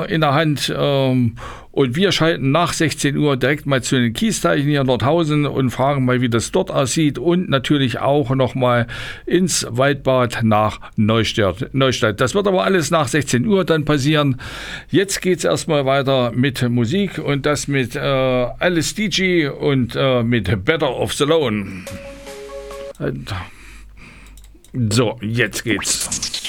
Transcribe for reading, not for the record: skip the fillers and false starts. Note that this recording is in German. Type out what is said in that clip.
in der Hand. Und wir schalten nach 16 Uhr direkt mal zu den Kiesteichen hier in Nordhausen und fragen mal, wie das dort aussieht. Und natürlich auch nochmal ins Waldbad nach Neustadt. Das wird aber alles nach 16 Uhr dann passieren. Jetzt geht es erstmal weiter mit Musik und das mit Alice DJ und mit Better Off Alone. So, jetzt geht's.